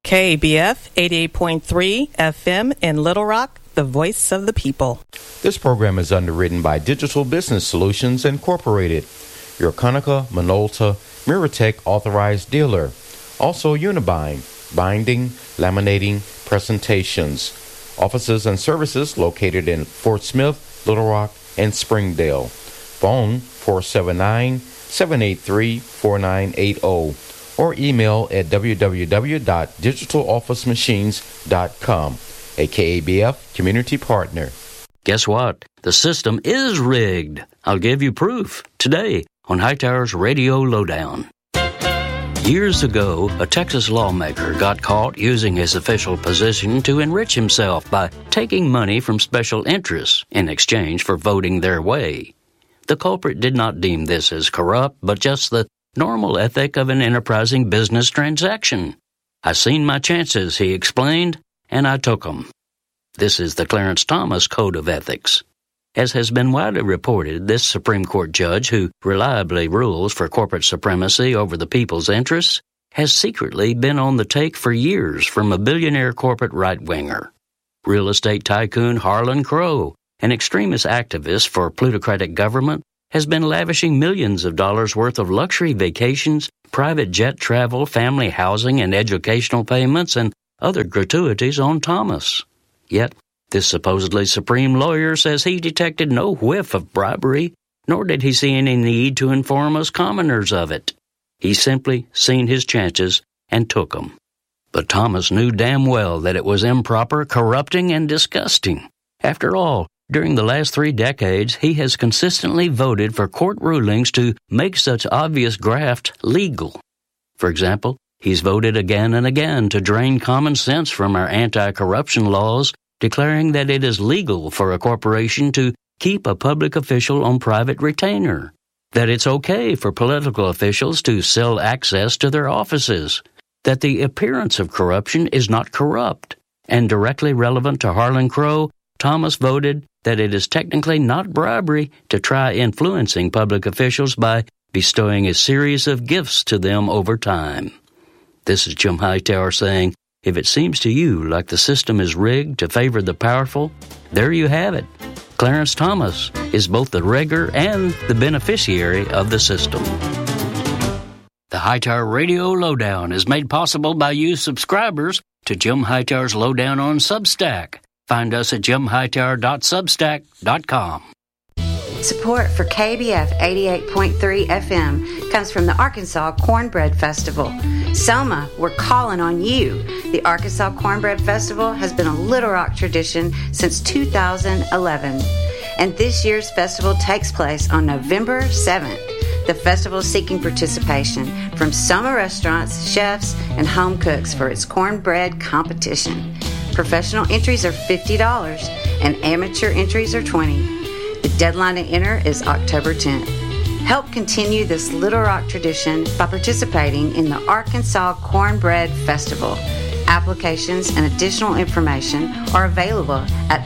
KABF 88.3 FM in Little Rock, the voice of the people. This program is underwritten by Digital Business Solutions Incorporated, your Conica Minolta Miratech authorized dealer. Also Unibind, binding, laminating, presentations. Offices and services located in Fort Smith, Little Rock, and Springdale. Phone 479-783-4980 or email at www.digitalofficemachines.com, a KABF community partner. Guess what? The system is rigged. I'll give you proof today on Hightower's Radio Lowdown. Years ago, a Texas lawmaker got caught using his official position to enrich himself by taking money from special interests in exchange for voting their way. The culprit did not deem this as corrupt, but just the normal ethic of an enterprising business transaction. I seen my chances, he explained, and I took them. This is the Clarence Thomas Code of Ethics. As has been widely reported, this Supreme Court judge, who reliably rules for corporate supremacy over the people's interests, has secretly been on the take for years from a billionaire corporate right-winger. Real estate tycoon Harlan Crow, an extremist activist for plutocratic government, has been lavishing millions of dollars worth of luxury vacations, private jet travel, family housing, and educational payments, and other gratuities on Thomas. Yet, this supposedly supreme lawyer says he detected no whiff of bribery, nor did he see any need to inform us commoners of it. He simply seen his chances and took them. But Thomas knew damn well that it was improper, corrupting, and disgusting. After all, during the last 3 decades, he has consistently voted for court rulings to make such obvious graft legal. For example, he's voted again and again to drain common sense from our anti-corruption laws, declaring that it is legal for a corporation to keep a public official on private retainer, that it's okay for political officials to sell access to their offices, that the appearance of corruption is not corrupt, and directly relevant to Harlan Crow, Thomas voted that it is technically not bribery to try influencing public officials by bestowing a series of gifts to them over time. This is Jim Hightower saying, if it seems to you like the system is rigged to favor the powerful, there you have it. Clarence Thomas is both the rigger and the beneficiary of the system. The Hightower Radio Lowdown is made possible by you subscribers to Jim Hightower's Lowdown on Substack. Find us at jimhightower.substack.com. Support for KBF 88.3 FM comes from the Arkansas Cornbread Festival. Selma, we're calling on you. The Arkansas Cornbread Festival has been a Little Rock tradition since 2011. And this year's festival takes place on November 7th. The festival is seeking participation from Selma restaurants, chefs, and home cooks for its cornbread competition. Professional entries are $50 and amateur entries are $20. The deadline to enter is October 10th. Help continue this Little Rock tradition by participating in the Arkansas Cornbread Festival. Applications and additional information are available at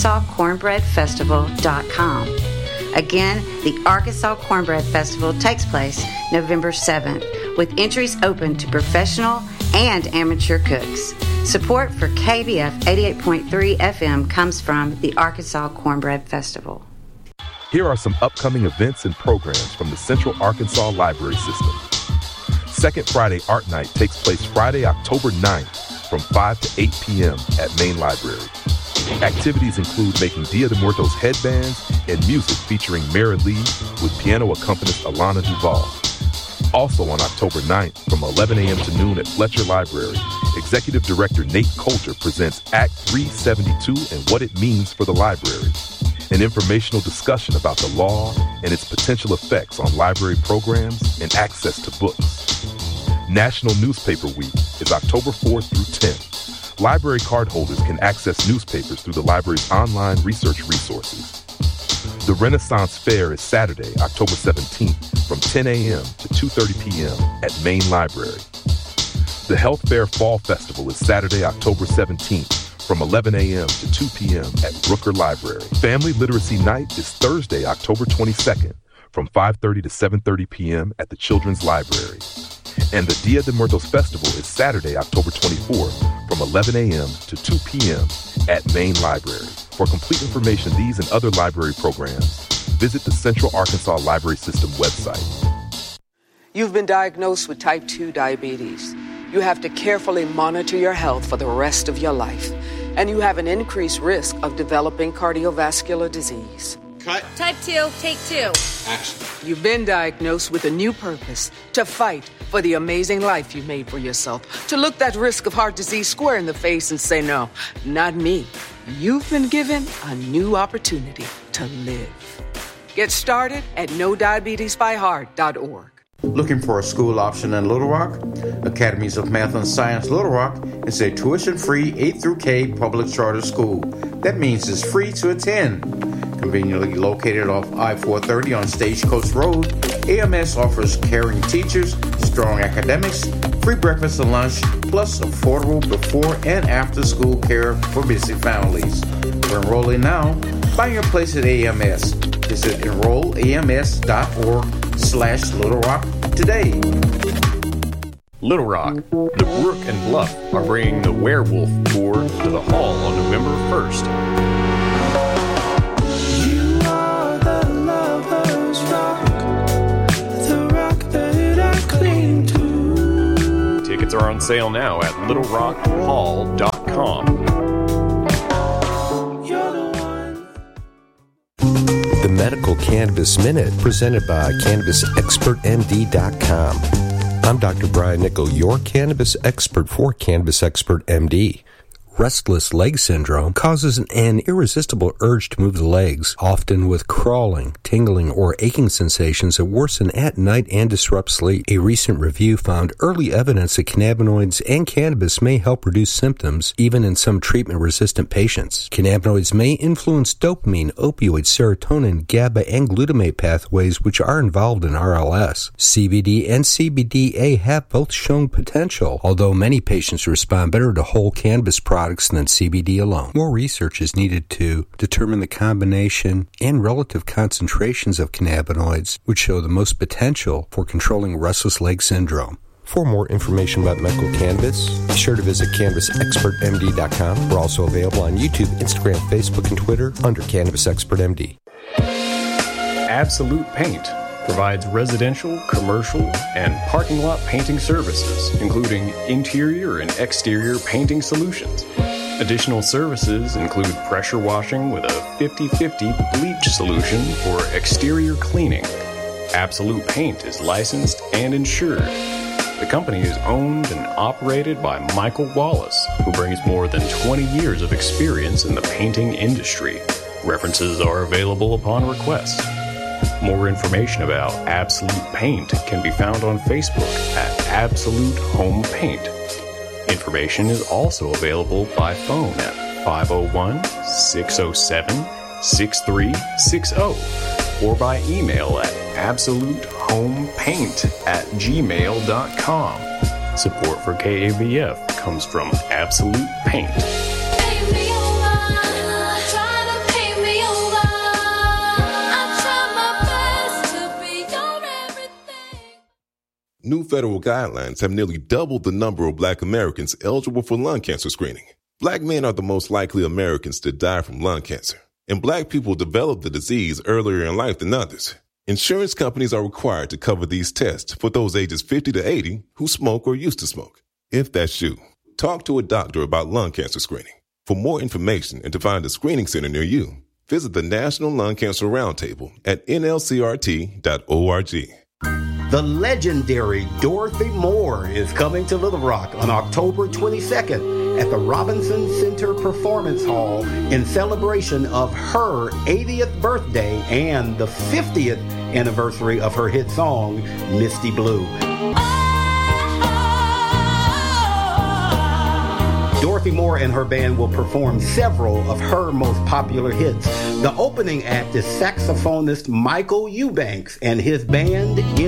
arkansascornbreadfestival.com. Again, the Arkansas Cornbread Festival takes place November 7th, with entries open to professional and amateur cooks. Support for KBF 88.3 FM comes from the Arkansas Cornbread Festival. Here are some upcoming events and programs from the Central Arkansas Library System. Second Friday Art Night takes place Friday, October 9th from 5 to 8 p.m. at Main Library. Activities include making Dia de Muertos headbands and music featuring Mara Lee with piano accompanist Alana Duval. Also on October 9th from 11 a.m. to noon at Fletcher Library, Executive Director Nate Coulter presents Act 372 and what it means for the library. An informational discussion about the law and its potential effects on library programs and access to books. National Newspaper Week is October 4th through 10th. Library cardholders can access newspapers through the library's online research resources. The Renaissance Fair is Saturday, October 17th from 10 a.m. to 2:30 p.m. at Main Library. The Health Fair Fall Festival is Saturday, October 17th from 11 a.m. to 2 p.m. at Brooker Library. Family Literacy Night is Thursday, October 22nd from 5:30 to 7:30 p.m. at the Children's Library. And the Dia de Muertos Festival is Saturday, October 24th from 11 a.m. to 2 p.m. at Main Library. For complete information on these and other library programs, visit the Central Arkansas Library System website. You've been diagnosed with type 2 diabetes. You have to carefully monitor your health for the rest of your life. And you have an increased risk of developing cardiovascular disease. Cut. Type 2, take 2. Action. You've been diagnosed with a new purpose, to fight for the amazing life you made for yourself, to look that risk of heart disease square in the face and say, no, not me. You've been given a new opportunity to live. Get started at NoDiabetesByHeart.org. Looking for a school option in Little Rock? Academies of Math and Science Little Rock is a tuition-free 8 through K public charter school. That means it's free to attend. Conveniently located off I-430 on Stagecoach Road, AMS offers caring teachers, strong academics, free breakfast and lunch, plus affordable before and after school care for busy families. For enrolling now, find your place at AMS. Visit enrollams.org/Little Rock today. Little Rock, the Brook and Bluff are bringing the Werewolf Tour to the Hall on November 1st. You are the lover's rock, the rock that I cling to. Tickets are on sale now at littlerockhall.com. The Medical Cannabis Minute, presented by CannabisExpertMD.com. I'm Dr. Brian Nickel, your cannabis expert for Cannabis Expert MD. Restless leg syndrome causes an irresistible urge to move the legs, often with crawling, tingling, or aching sensations that worsen at night and disrupt sleep. A recent review found early evidence that cannabinoids and cannabis may help reduce symptoms, even in some treatment-resistant patients. Cannabinoids may influence dopamine, opioid, serotonin, GABA, and glutamate pathways, which are involved in RLS. CBD and CBDA have both shown potential, although many patients respond better to whole cannabis products than CBD alone. More research is needed to determine the combination and relative concentrations of cannabinoids which show the most potential for controlling restless leg syndrome. For more information about medical cannabis, be sure to visit CannabisExpertMD.com. We're also available on YouTube, Instagram, Facebook, and Twitter under Cannabis Expert MD. Absolute Paint provides residential, commercial, and parking lot painting services, including interior and exterior painting solutions. Additional services include pressure washing with a 50-50 bleach solution for exterior cleaning. Absolute Paint is licensed and insured. The company is owned and operated by Michael Wallace, who brings more than 20 years of experience in the painting industry. References are available upon request. More information about Absolute Paint can be found on Facebook at Absolute Home Paint. Information is also available by phone at 501-607-6360 or by email at absolutehomepaint@gmail.com. Support for KABF comes from Absolute Paint. New federal guidelines have nearly doubled the number of Black Americans eligible for lung cancer screening. Black men are the most likely Americans to die from lung cancer, and Black people develop the disease earlier in life than others. Insurance companies are required to cover these tests for those ages 50 to 80 who smoke or used to smoke. If that's you, talk to a doctor about lung cancer screening. For more information and to find a screening center near you, visit the National Lung Cancer Roundtable at nlcrt.org. The legendary Dorothy Moore is coming to Little Rock on October 22nd at the Robinson Center Performance Hall in celebration of her 80th birthday and the 50th anniversary of her hit song, Misty Blue. Dorothy Moore and her band will perform several of her most popular hits. The opening act is saxophonist Michael Eubanks and his band